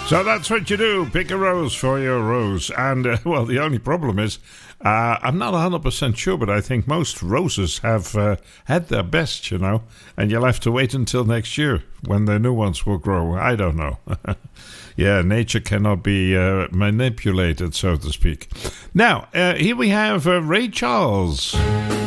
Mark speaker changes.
Speaker 1: So that's what you do. Pick a rose for your rose. And, well, the only problem is, I'm not 100% sure, but I think most roses have had their best, you know. And you'll have to wait until next year when the new ones will grow. I don't know. Yeah, nature cannot be manipulated, so to speak. Now, here we have Ray Charles.